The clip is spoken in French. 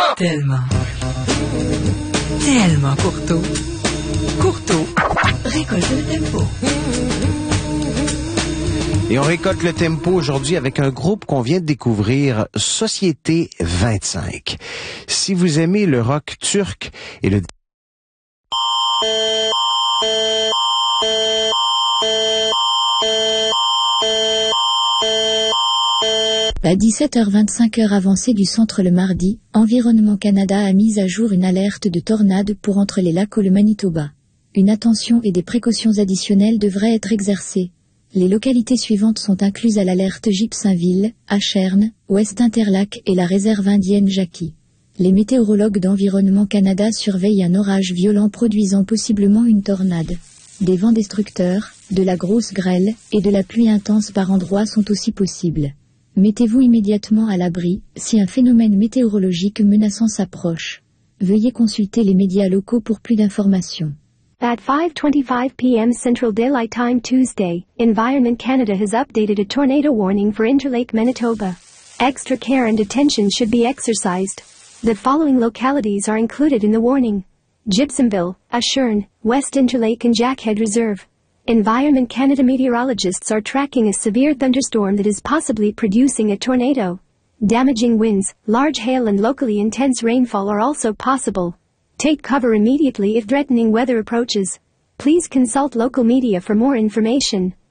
Tellement. Tellement courtois. Courtois. Récolte le tempo. Et on récolte le tempo aujourd'hui avec un groupe qu'on vient de découvrir, Société 25. Si vous aimez le rock turc et le... À 17h25 heure avancée du centre le mardi, Environnement Canada a mis à jour une alerte de tornade pour entre les lacs et le Manitoba. Une attention et des précautions additionnelles devraient être exercées. Les localités suivantes sont incluses à l'alerte Gibsonville, Acherne, West Interlac et la réserve indienne Jackie. Les météorologues d'Environnement Canada surveillent un orage violent produisant possiblement une tornade. Des vents destructeurs, de la grosse grêle et de la pluie intense par endroits sont aussi possibles. Mettez-vous immédiatement à l'abri si un phénomène météorologique menaçant s'approche. Veuillez consulter les médias locaux pour plus d'informations. At 5:25 p.m. Central Daylight Time Tuesday, Environment Canada has updated a tornado warning for Interlake, Manitoba. Extra care and attention should be exercised. The following localities are included in the warning: Gibsonville, Acherne, West Interlake and Jackhead Reserve. Environment Canada meteorologists are tracking a severe thunderstorm that is possibly producing a tornado. Damaging winds, large hail and locally intense rainfall are also possible. Take cover immediately if threatening weather approaches. Please consult local media for more information.